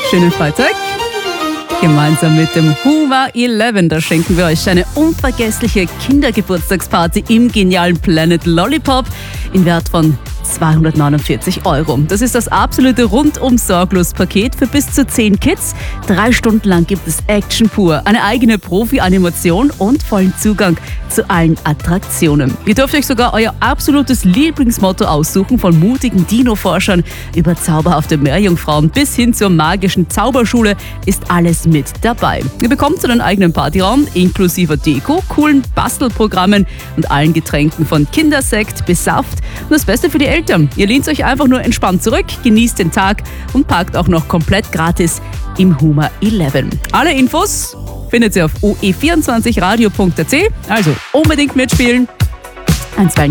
schönen Freitag. Gemeinsam mit dem Huma 11, da schenken wir euch eine unvergessliche Kindergeburtstagsparty im genialen Planet Lollipop in Wert von 249 €. Das ist das absolute Rundum-Sorglos-Paket für bis zu 10 Kids. 3 Stunden lang gibt es Action pur, eine eigene Profi-Animation und vollen Zugang zu allen Attraktionen. Ihr dürft euch sogar euer absolutes Lieblingsmotto aussuchen, von mutigen Dino-Forschern über zauberhafte Meerjungfrauen bis hin zur magischen Zauberschule ist alles mit dabei. Ihr bekommt einen eigenen Partyraum inklusive Deko, coolen Bastelprogrammen und allen Getränken von Kindersekt bis Saft. Und das Beste für die Eltern: Ihr lehnt euch einfach nur entspannt zurück, genießt den Tag und parkt auch noch komplett gratis im Huma 11. Alle Infos findet ihr auf oe24radio.at, also unbedingt mitspielen. Einstweilen